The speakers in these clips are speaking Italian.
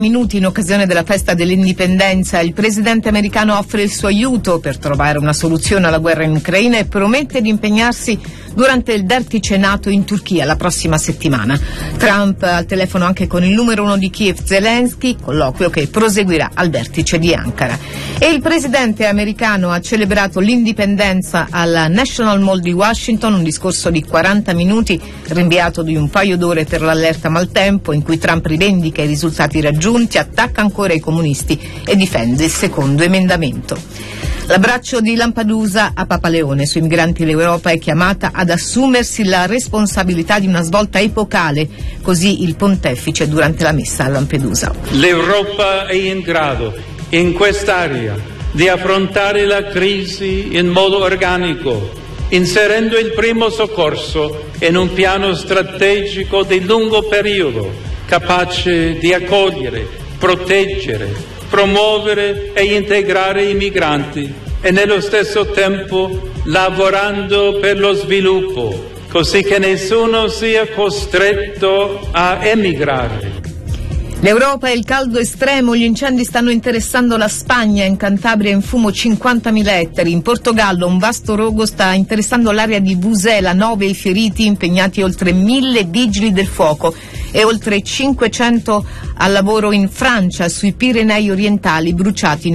Minuti in occasione della festa dell'indipendenza, il presidente americano offre il suo aiuto per trovare una soluzione alla guerra in Ucraina e promette di impegnarsi durante il vertice NATO in Turchia la prossima settimana. Trump al telefono anche con il numero uno di Kiev, Zelensky, colloquio che proseguirà al vertice di Ankara. E il presidente americano ha celebrato l'indipendenza alla National Mall di Washington, un discorso di 40 minuti rinviato di un paio d'ore per l'allerta maltempo, in cui Trump rivendica i risultati raggiunti, attacca ancora i comunisti e difende il secondo emendamento. L'abbraccio di Lampedusa a Papa Leone. Sui migranti l'Europa è chiamata ad assumersi la responsabilità di una svolta epocale, così il pontefice durante la messa a Lampedusa. L'Europa è in grado, in quest'area, di affrontare la crisi in modo organico, inserendo il primo soccorso in un piano strategico di lungo periodo, capace di accogliere, proteggere, promuovere e integrare i migranti e nello stesso tempo lavorando per lo sviluppo, così che nessuno sia costretto a emigrare. L'Europa e il caldo estremo, gli incendi stanno interessando la Spagna, in Cantabria in fumo 50.000 ettari, in Portogallo un vasto rogo sta interessando l'area di Busela, 9 i feriti, impegnati oltre 1.000 vigili del fuoco e oltre 500 al lavoro in Francia, sui Pirenei orientali bruciati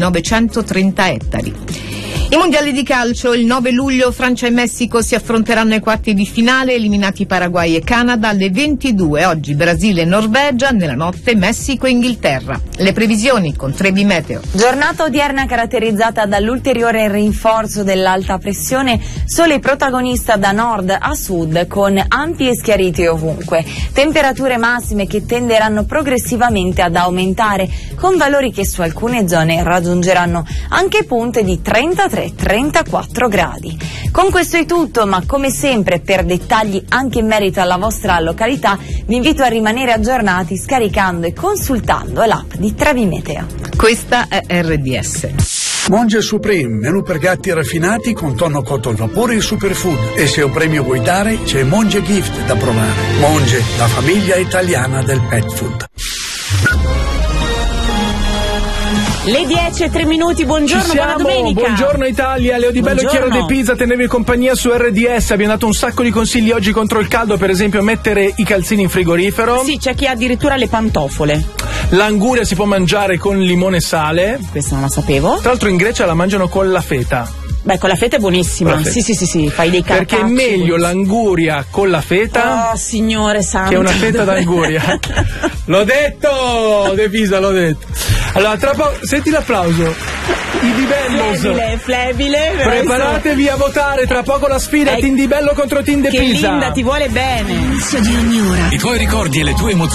930 ettari. I mondiali di calcio, il 9 luglio Francia e Messico si affronteranno ai quarti di finale, eliminati Paraguay e Canada alle 22, oggi Brasile e Norvegia, nella notte Messico e Inghilterra. Le previsioni con Trebi Meteo. Giornata odierna caratterizzata dall'ulteriore rinforzo dell'alta pressione, sole protagonista da nord a sud con ampi e schiariti ovunque. Temperature massime che tenderanno progressivamente ad aumentare, con valori che su alcune zone raggiungeranno anche punte di 33-34 gradi. Con questo è tutto, ma come sempre per dettagli anche in merito alla vostra località vi invito a rimanere aggiornati scaricando e consultando l'app di Trebi Meteo. Questa è RDS. Monge Supreme, menù per gatti raffinati con tonno cotto al vapore e superfood. E se un premio vuoi dare, c'è Monge Gift da provare. Monge, la famiglia italiana del pet food. Le 10:03, buongiorno, buona domenica. Buongiorno Italia, Leo Di Bello e Chiaro De Pisa, tenervi compagnia su RDS. Abbiamo dato un sacco di consigli oggi contro il caldo, per esempio mettere i calzini in frigorifero. Sì, c'è chi ha addirittura le pantofole. L'anguria si può mangiare con limone e sale. Questa non la sapevo. Tra l'altro in Grecia la mangiano con la feta. Beh, con la feta è buonissima. Sì, fai dei cartacci. Perché è meglio l'anguria con la feta. Oh, signore santo. Che una feta d'anguria. L'ho detto, De Pisa, l'ho detto. Allora, tra poco, senti l'applauso. I Di Bellos. Flebile. Preparatevi a votare, tra poco la sfida Team Di Bello contro Team De Pisa. Che Linda ti vuole bene. Inizio di ogni ora. I tuoi ricordi e le tue emozioni